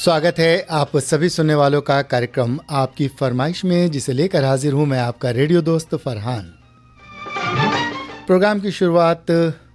स्वागत है आप सभी सुनने वालों का कार्यक्रम आपकी फरमाइश में, जिसे लेकर हाजिर हूं मैं आपका रेडियो दोस्त फरहान। प्रोग्राम की शुरुआत